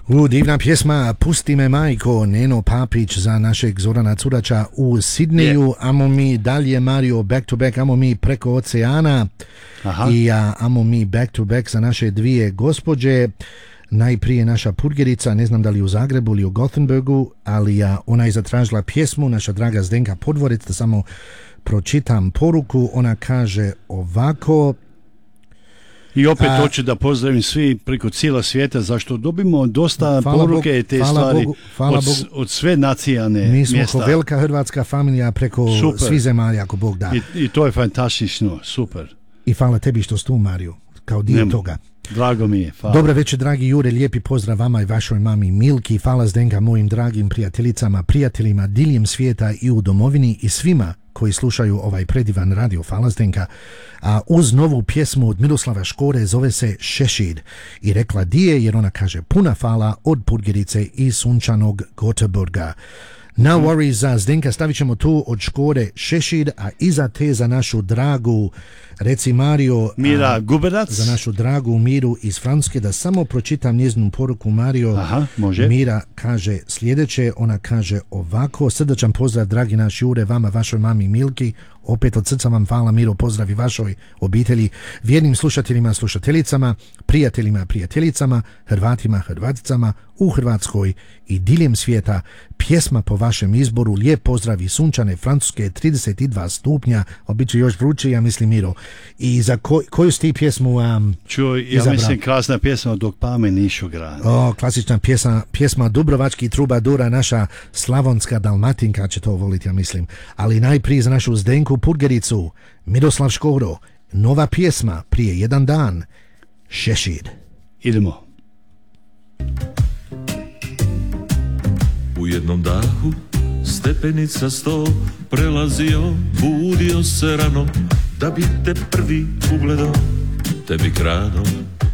Divna pjesma Pusti me majko, Neno Papić za našeg Zorana Curača u Sidneju. Amo mi dalje, Mario, back to back, amo mi preko oceana. Aha. I amo mi back to back za naše dvije gospođe. Najprije naša purgerica, ne znam da li u Zagrebu ili u Gothenburgu, ali ona je zatražila pjesmu, naša draga Zdenka Podvorec, da samo pročitam poruku. Ona kaže ovako. I opet hoću da pozdravim svi preko cijela svijeta, zašto dobimo dosta poruke i te stvari od sve nacijane mjesta. Mi smo ko velika hrvatska familija preko svih zemalja, ako Bog da. I to je fantastično, super. I hvala tebi što si tu, Mario, kao dio toga. Drago mi je, hvala. Dobar večer, dragi Jure, lijepi pozdrav vama i vašoj mami Milki. Hvala Zdenka mojim dragim prijateljicama, prijateljima diljem svijeta i u domovini i svima koji slušaju ovaj predivan radio. Hvala Zdenka. A uz novu pjesmu od Miroslava Škore, zove se Šešid. I rekla dije, jer ona kaže puna hvala od Purgerice i sunčanog Göteborga. No worries za Zdenka, stavit ćemo tu od Škore Šešid, a iza te za našu dragu, reci Mario, Mira Guberac, za našu dragu Miru iz Francuske, da samo pročitam njezinu poruku. Mario. Aha, može. Mira kaže sljedeće, ona kaže ovako: srdačan pozdrav dragi naš Jure, vama, vašoj mami Milki, opet od srca vam hvala Miro, pozdrav i vašoj obitelji, vjernim slušateljima, slušateljicama, prijateljima, prijateljicama, Hrvatima, Hrvaticama u Hrvatskoj i diljem svijeta. Pjesma po vašem izboru, lijep pozdrav iz sunčane Francuske, 32 stupnja, obično još vruće, ja mislim Miro. I za koju si ti pjesmu Čuj, ja mislim krasna pjesma Dok pamet nišu grad. Klasična pjesma Dubrovački trubadura, naša slavonska Dalmatinka će to voliti, ja mislim. Ali najprije za našu Zdenku Purgericu, Miroslav Škoro, nova pjesma prije jedan dan, Šešid. Idemo. U jednom dahu stepenica 100 prelazio, budio se rano, da bi te prvi ugledao, tebi krado